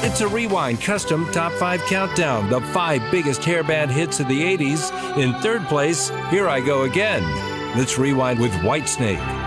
It's a Rewind custom top 5 countdown, the 5 biggest hairband hits of the 80s. In third place, Here I Go Again. Let's rewind with Whitesnake.